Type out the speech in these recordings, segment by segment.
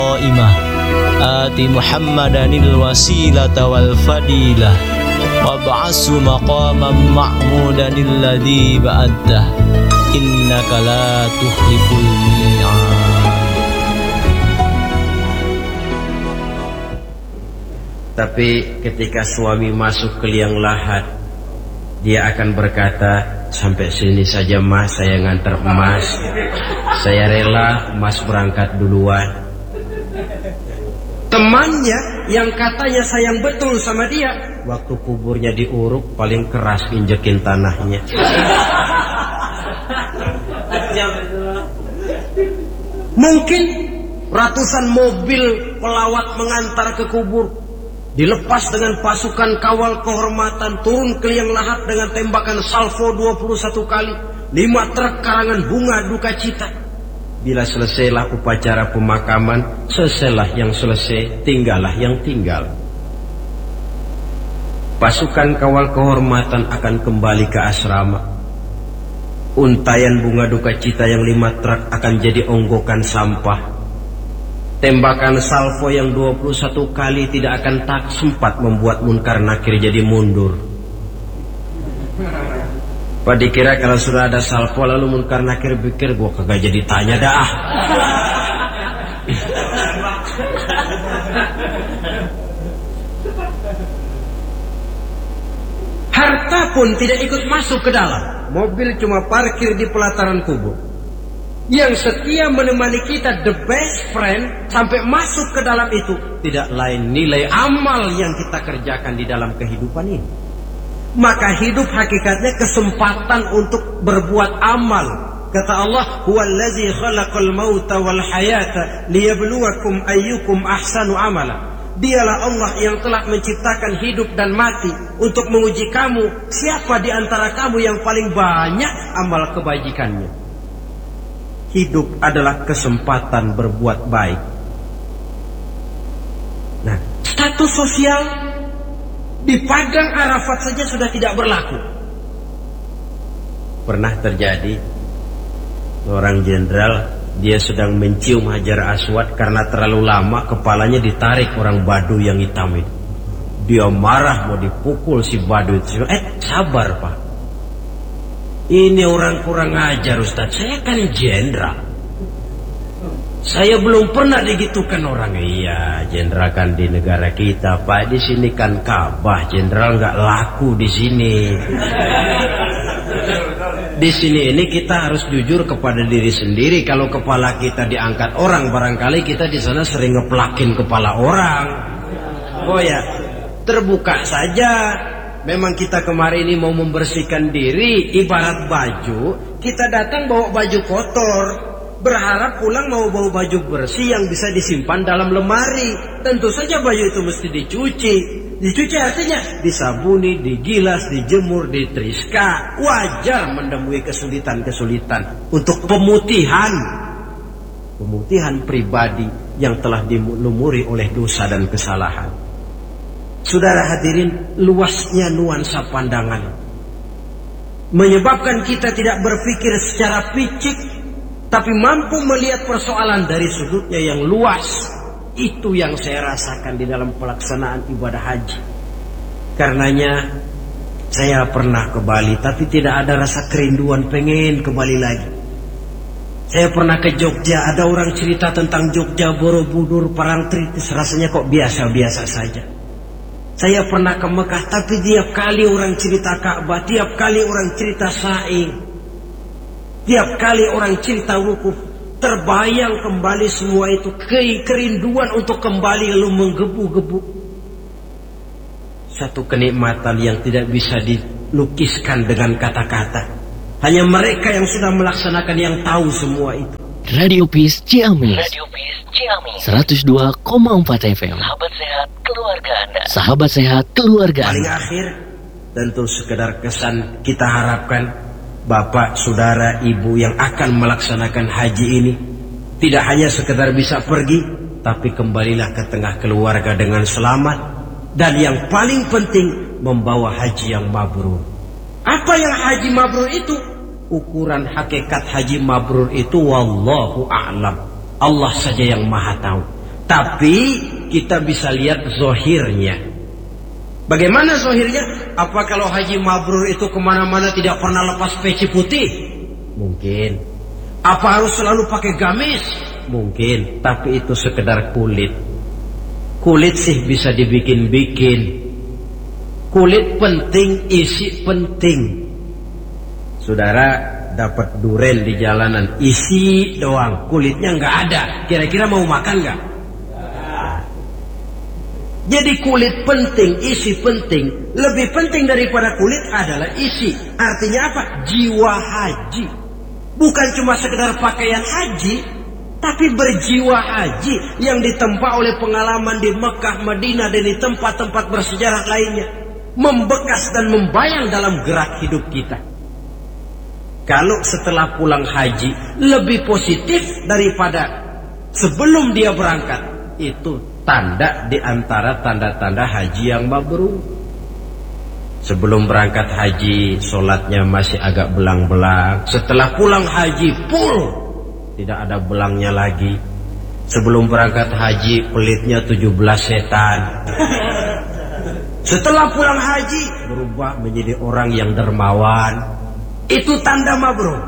qaimah ati Muhammadanil wasilata wal fadilah wab'asu maqaman ma'mudanil ladzi ba'addah innaka la tukhliful mi'ad. Tapi ketika suami masuk ke liang lahat, dia akan berkata, sampai sini saja mas, saya nganter emas, saya rela emas berangkat duluan. Temannya yang katanya sayang betul sama dia, waktu kuburnya diuruk paling keras injekin tanahnya. Mungkin ratusan mobil pelawat mengantar ke kubur, dilepas dengan pasukan kawal kehormatan, turun ke liang lahat dengan tembakan salvo 21 kali, 5 truk karangan bunga duka cita. Bila selesailah upacara pemakaman, selesailah yang selesai, tinggallah yang tinggal. Pasukan kawal kehormatan akan kembali ke asrama. Untayan bunga duka cita yang 5 truk akan jadi onggokan sampah. Tembakan salvo yang 21 kali tidak akan tak sempat membuat Munkar Nakir jadi mundur. Pak dikira kalau sudah ada salvo lalu Munkar Nakir pikir gua kagak jadi tanya dah. Harta pun tidak ikut masuk ke dalam. Mobil cuma parkir di pelataran kubur. Yang setia menemani kita, the best friend, sampai masuk ke dalam itu tidak lain nilai amal yang kita kerjakan di dalam kehidupan ini. Maka hidup hakikatnya kesempatan untuk berbuat amal. Kata Allah, huwallazi khalaqal mauta wal hayata liyabluwakum ayyukum ahsanu amala. Dialah Allah yang telah menciptakan hidup dan mati untuk menguji kamu, siapa di antara kamu yang paling banyak amal kebajikannya. Hidup adalah kesempatan berbuat baik. Nah, status sosial di padang Arafat saja sudah tidak berlaku. Pernah terjadi seorang jenderal, dia sedang mencium Hajar Aswad karena terlalu lama kepalanya ditarik orang Baduy yang hitam itu. Dia marah mau dipukul si Baduy itu. Sabar Pak, ini orang kurang ajar Ustaz, saya kan jenderal, saya belum pernah digitukan orang. Iya, jenderal kan di negara kita Pak, di sini kan Ka'bah, jenderal nggak laku di sini. Di sini ini kita harus jujur kepada diri sendiri. Kalau kepala kita diangkat orang, barangkali kita di sana sering ngeplakin kepala orang. Oh ya, terbuka saja. Memang kita kemarin ini mau membersihkan diri, ibarat baju. Kita datang bawa baju kotor, berharap pulang mau bawa baju bersih yang bisa disimpan dalam lemari. Tentu saja baju itu mesti dicuci. Dicuci artinya disabuni, digilas, dijemur, ditriska. Wajar menemui kesulitan-kesulitan untuk pemutihan. Pemutihan pribadi yang telah dilumuri oleh dosa dan kesalahan. Saudara hadirin, luasnya nuansa pandangan menyebabkan kita tidak berpikir secara picik, tapi mampu melihat persoalan dari sudutnya yang luas. Itu yang saya rasakan di dalam pelaksanaan ibadah haji. Karenanya saya pernah ke Bali, tapi tidak ada rasa kerinduan pengen ke Bali lagi. Saya pernah ke Jogja, ada orang cerita tentang Jogja, Borobudur, Parangtritis, rasanya kok biasa-biasa saja. Saya pernah ke Mekah, tapi tiap kali orang cerita Ka'bah, tiap kali orang cerita sa'i, tiap kali orang cerita wukuf, terbayang kembali semua itu, kerinduan untuk kembali lalu menggebu-gebu. Satu kenikmatan yang tidak bisa dilukiskan dengan kata-kata. Hanya mereka yang sudah melaksanakan yang tahu semua itu. Radio Peace Ciamis 102,4 FM. Sahabat sehat keluarga Anda. Sahabat sehat keluarga Paling Anda. akhir, tentu sekedar kesan kita harapkan Bapak, saudara, ibu yang akan melaksanakan haji ini tidak hanya sekedar bisa pergi, tapi kembalilah ke tengah keluarga dengan selamat. Dan yang paling penting, membawa haji yang mabrur. Apa yang haji mabrur itu? Ukuran hakikat haji mabrur itu wallahu a'lam. Allah saja yang maha tahu. Tapi kita bisa lihat zohirnya. Bagaimana zohirnya? Apa kalau haji mabrur itu kemana-mana tidak pernah lepas peci putih? Mungkin. Apa harus selalu pakai gamis? Mungkin. Tapi itu sekedar kulit. Kulit sih bisa dibikin-bikin. Kulit penting, isi penting. Saudara dapat duren di jalanan, isi doang, kulitnya nggak ada. Kira-kira mau makan nggak? Jadi kulit penting, isi penting. Lebih penting daripada kulit adalah isi. Artinya apa? Jiwa haji. Bukan cuma sekedar pakaian haji, tapi berjiwa haji yang ditempa oleh pengalaman di Mekah, Madinah, dan di tempat-tempat bersejarah lainnya. Membekas dan membayang dalam gerak hidup kita. Kalau setelah pulang haji lebih positif daripada sebelum dia berangkat, itu tanda di antara tanda-tanda haji yang mabrur. Sebelum berangkat haji, sholatnya masih agak belang-belang. Setelah pulang haji, full, tidak ada belangnya lagi. Sebelum berangkat haji, pelitnya 17 setan. Setelah pulang haji, berubah menjadi orang yang dermawan. Itu tanda mabrur.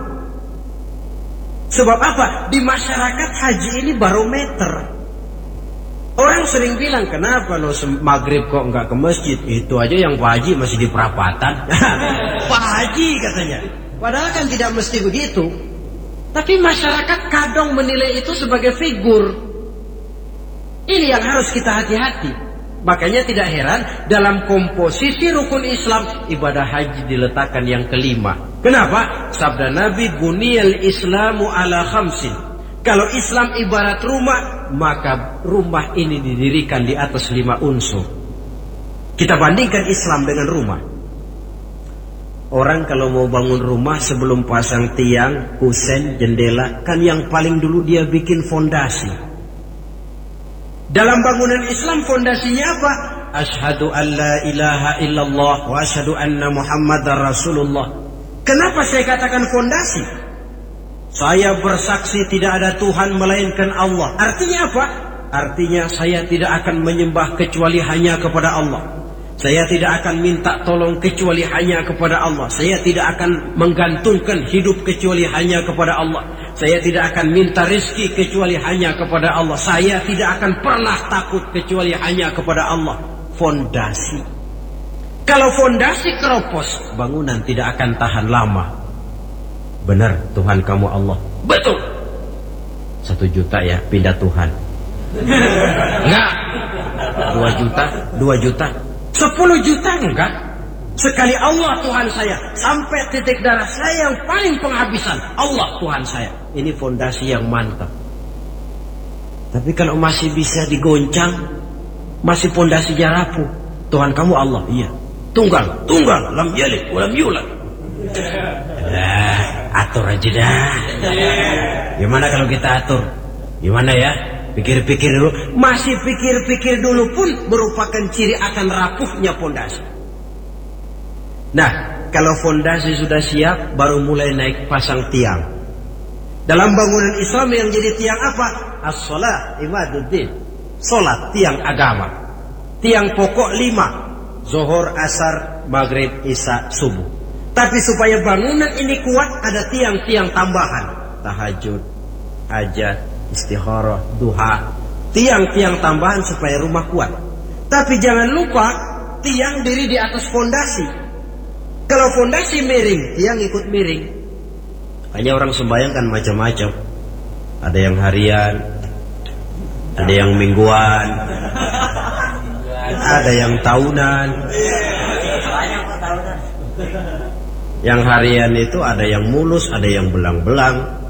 Sebab apa? Di masyarakat haji ini barometer. Orang sering bilang, kenapa lo maghrib kok nggak ke masjid? Itu aja yang Pak Haji masih di perapatan. Pak Haji katanya. Padahal kan tidak mesti begitu. Tapi masyarakat kadang menilai itu sebagai figur. Ini yang harus kita hati-hati. Makanya tidak heran dalam komposisi rukun Islam, ibadah haji diletakkan yang kelima. Kenapa? Sabda Nabi, buniyal Islamu ala khamsin. Kalau Islam ibarat rumah, maka rumah ini didirikan di atas 5 unsur. Kita bandingkan Islam dengan rumah. Orang kalau mau bangun rumah sebelum pasang tiang, kusen, jendela, kan yang paling dulu dia bikin fondasi. Dalam bangunan Islam fondasinya apa? Asyhadu an la ilaha illallah wa asyhadu anna Muhammadar Rasulullah. Kenapa saya katakan fondasi? Saya bersaksi tidak ada Tuhan melainkan Allah. Artinya apa? Artinya saya tidak akan menyembah kecuali hanya kepada Allah. Saya tidak akan minta tolong kecuali hanya kepada Allah. Saya tidak akan menggantungkan hidup kecuali hanya kepada Allah. Saya tidak akan minta rezeki kecuali hanya kepada Allah. Saya tidak akan pernah takut kecuali hanya kepada Allah. Fondasi. Kalau fondasi keropos, bangunan tidak akan tahan lama. Benar, Tuhan kamu Allah. Betul. 1 juta ya, pindah Tuhan. Enggak. 2 juta, 2 juta. 10 juta enggak. Sekali Allah Tuhan saya, sampai titik darah saya yang paling penghabisan, Allah Tuhan saya. Ini fondasi yang mantap. Tapi kalau masih bisa digoncang, masih fondasi jarapu, Tuhan kamu Allah, iya. Tunggal, lam yalid walam yulad. Atur aja dah. Gimana kalau kita atur? Gimana ya? Pikir-pikir dulu. Masih pikir-pikir dulu pun merupakan ciri akan rapuhnya fondasi. Nah, kalau fondasi sudah siap, baru mulai naik pasang tiang. Dalam bangunan Islam yang jadi tiang apa? As-salat imaduddin. Salat, tiang agama. Tiang pokok 5. Zuhur, asar, maghrib, isya, subuh. Tapi supaya bangunan ini kuat, ada tiang-tiang tambahan. Tahajud, hajat, istikharah, duha. Tiang-tiang tambahan supaya rumah kuat. Tapi jangan lupa, tiang diri di atas fondasi. Kalau fondasi miring, tiang ikut miring. Hanya orang sembahyang kan macam-macam. Ada yang harian, ada yang mingguan, ada yang tahunan. Yang harian itu ada yang mulus, ada yang belang-belang.